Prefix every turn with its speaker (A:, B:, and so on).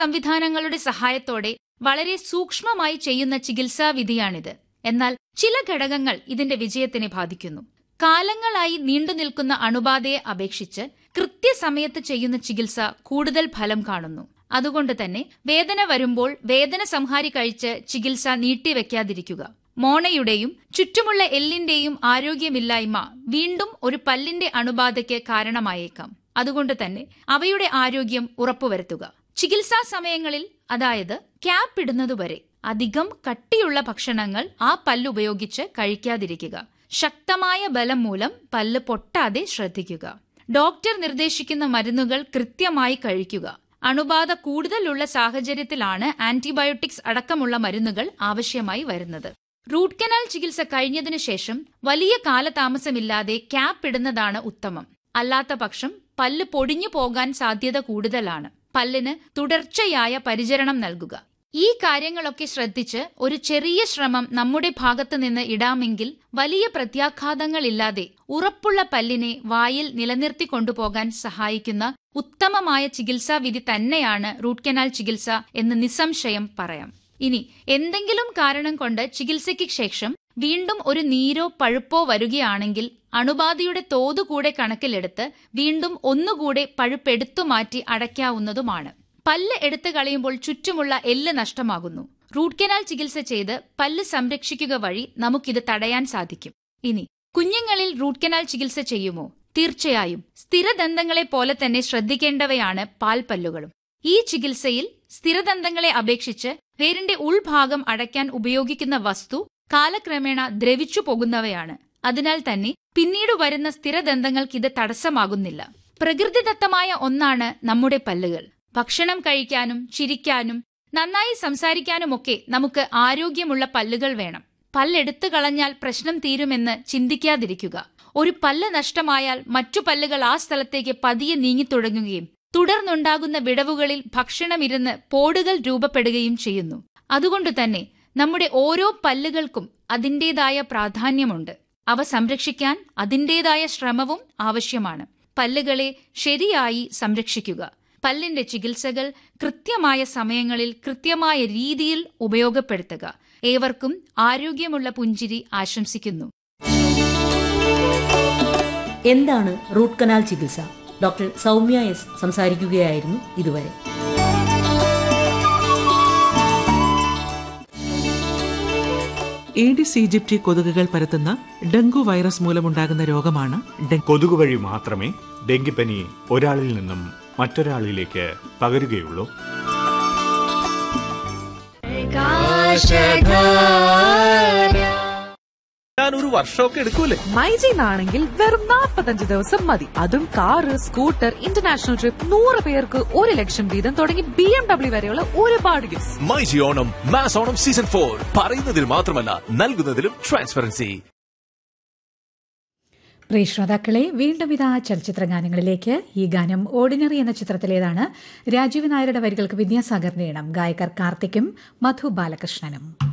A: സംവിധാനങ്ങളുടെ സഹായത്തോടെ വളരെ സൂക്ഷ്മമായി ചെയ്യുന്ന ചികിത്സാവിധിയാണിത്. എന്നാൽ ചില ഘടകങ്ങൾ ഇതിന്റെ വിജയത്തിനെ ബാധിക്കുന്നു. കാലങ്ങളായി നീണ്ടുനിൽക്കുന്ന അണുബാധയെ അപേക്ഷിച്ച് കൃത്യസമയത്ത് ചെയ്യുന്ന ചികിത്സ കൂടുതൽ ഫലം കാണുന്നു. അതുകൊണ്ട് തന്നെ വേദന വരുമ്പോൾ വേദന സംഹാരി കഴിച്ച് ചികിത്സ നീട്ടിവെക്കാതിരിക്കുക. മോണയുടെയും ചുറ്റുമുള്ള എല്ലിന്റെയും ആരോഗ്യമില്ലായ്മ വീണ്ടും ഒരു പല്ലിന്റെ അണുബാധയ്ക്ക് കാരണമായേക്കാം. അതുകൊണ്ട് തന്നെ അവയുടെ ആരോഗ്യം ഉറപ്പുവരുത്തുക. ചികിത്സാ സമയങ്ങളിൽ, അതായത് ക്യാപ്പ് ഇടുന്നതുവരെ അധികം കട്ടിയുള്ള ഭക്ഷണങ്ങൾ ആ പല്ലുപയോഗിച്ച് കഴിക്കാതിരിക്കുക. ശക്തമായ ബലം മൂലം പല്ല് പൊട്ടാതെ ശ്രദ്ധിക്കുക. ഡോക്ടർ നിർദ്ദേശിക്കുന്ന മരുന്നുകൾ കൃത്യമായി കഴിക്കുക. അണുബാധ കൂടുതലുള്ള സാഹചര്യത്തിലാണ് ആന്റിബയോട്ടിക്സ് അടക്കമുള്ള മരുന്നുകൾ ആവശ്യമായി വരുന്നത്. റൂട്ട് കനാൽ ചികിത്സ കഴിഞ്ഞതിനു ശേഷം വലിയ കാലതാമസമില്ലാതെ ക്യാപ്പ് ഇടുന്നതാണ് ഉത്തമം. അല്ലാത്ത പക്ഷം പല്ല് പൊടിഞ്ഞു പോകാൻ സാധ്യത കൂടുതലാണ്. പല്ലിന് തുടർച്ചയായ പരിചരണം നൽകുക. ഈ കാര്യങ്ങളൊക്കെ ശ്രദ്ധിച്ച് ഒരു ചെറിയ ശ്രമം നമ്മുടെ ഭാഗത്തു നിന്ന് ഇടാമെങ്കിൽ വലിയ പ്രത്യാഘാതങ്ങളില്ലാതെ ഉറപ്പുള്ള പല്ലിനെ വായിൽ നിലനിർത്തി കൊണ്ടുപോകാൻ സഹായിക്കുന്ന ഉത്തമമായ ചികിത്സാവിധി തന്നെയാണ് റൂട്ട് കനാൽ ചികിത്സ എന്ന് നിസ്സംശയം പറയാം. ഇനി എന്തെങ്കിലും കാരണം കൊണ്ട് ചികിത്സയ്ക്ക് ശേഷം വീണ്ടും ഒരു നീരോ പഴുപ്പോ വരികയാണെങ്കിൽ അണുബാധയുടെ തോത് കൂടെ കണക്കിലെടുത്ത് വീണ്ടും ഒന്നുകൂടെ പഴുപ്പെടുത്തു മാറ്റി അടയ്ക്കാവുന്നതുമാണ്. പല്ല് എടുത്തു കളയുമ്പോൾ ചുറ്റുമുള്ള എല്ല് നഷ്ടമാകുന്നു. റൂട്ട് കനാൽ ചികിത്സ ചെയ്ത് പല്ല് സംരക്ഷിക്കുക വഴി നമുക്കിത് തടയാൻ സാധിക്കും. ഇനി കുഞ്ഞുങ്ങളിൽ റൂട്ട് കനാൽ ചികിത്സ ചെയ്യുമോ? തീർച്ചയായും. സ്ഥിരദന്തങ്ങളെ പോലെ തന്നെ ശ്രദ്ധിക്കേണ്ടവയാണ് പാൽപ്പല്ലുകളും. ഈ ചികിത്സയിൽ സ്ഥിരദന്തങ്ങളെ അപേക്ഷിച്ച് വേരിന്റെ ഉൾഭാഗം അടയ്ക്കാൻ ഉപയോഗിക്കുന്ന വസ്തു കാലക്രമേണ ദ്രവിച്ചു പോകുന്നവയാണ്. അതിനാൽ തന്നെ പിന്നീട് വരുന്ന സ്ഥിരദന്തങ്ങൾക്കിത് തടസ്സമാകുന്നില്ല. പ്രകൃതിദത്തമായ ഒന്നാണ് നമ്മുടെ പല്ലുകൾ. ഭക്ഷണം കഴിക്കാനും ചിരിക്കാനും നന്നായി സംസാരിക്കാനുമൊക്കെ നമുക്ക് ആരോഗ്യമുള്ള പല്ലുകൾ വേണം. പല്ലെടുത്തു കളഞ്ഞാൽ പ്രശ്നം തീരുമെന്ന് ചിന്തിക്കാതിരിക്കുക. ഒരു പല്ല് നഷ്ടമായാൽ മറ്റു പല്ലുകൾ ആ സ്ഥലത്തേക്ക് പതിയെ നീങ്ങിത്തുടങ്ങുകയും തുടർന്നുണ്ടാകുന്ന വിടവുകളിൽ ഭക്ഷണമിരുന്ന് പോടുകൾ രൂപപ്പെടുകയും ചെയ്യുന്നു. അതുകൊണ്ട് തന്നെ നമ്മുടെ ഓരോ പല്ലുകൾക്കും അതിൻ്റെതായ പ്രാധാന്യമുണ്ട്. അവ സംരക്ഷിക്കാൻ അതിൻ്റെതായ ശ്രമവും ആവശ്യമാണ്. പല്ലുകളെ ശരിയായി സംരക്ഷിക്കുക. പല്ലിന്റെ ചികിത്സകൾ കൃത്യമായ സമയങ്ങളിൽ കൃത്യമായ രീതിയിൽ ഉപയോഗപ്പെടുത്തുക. ഏവർക്കും ആരോഗ്യമുള്ള പുഞ്ചിരി ആശംസിക്കുന്നു.
B: എന്താണ് റൂട്ട് കനാൽ ചികിത്സ? ഡോക്ടർ സൗമ്യ എസ് സംസാരിക്കുകയായിരുന്നു ഇതുവരെ.
C: ഏഡിസ് ഈജിപ്തി കൊതുകുകൾ പരത്തുന്ന ഡെങ്കു വൈറസ് മൂലമുണ്ടാകുന്ന രോഗമാണ്
D: കൊതുക് വഴി മാത്രമേ ഡെങ്കിപ്പനി ഒരാളിൽ നിന്നും മറ്റൊരാളിലേക്ക് പകരുകയുള്ളൂ.
E: ഒരു വർഷമൊക്കെ എടുക്കൂലേ?
F: മൈജിന്നാണെങ്കിൽ വെറും 45 ദിവസം മതി. അതും കാറ്, സ്കൂട്ടർ, ഇന്റർനാഷണൽ ട്രിപ്പ്, 100 പേർക്ക് 1 ലക്ഷം വീതം തുടങ്ങി BMW വരെയുള്ള ഒരുപാട് gifts.
E: MyG Onam mass Onam season 4 പറയുന്നതിൽ മാത്രമല്ല നൽകുന്നതിലും ട്രാൻസ്പെറൻസി.
G: പ്രിയ ശ്രോതാക്കളെ, വീണ്ടും ഇതാ ചലച്ചിത്ര ഗാനങ്ങളിലേക്ക്. ഈ ഗാനം ഓർഡിനറി എന്ന ചിത്രത്തിലേതാണ്. രാജീവ് നായരുടെ വരികൾക്ക് വിദ്യാസാഗറിന്റെ ഇണം. ഗായകർ കാർത്തിക്കും മധു ബാലകൃഷ്ണനും.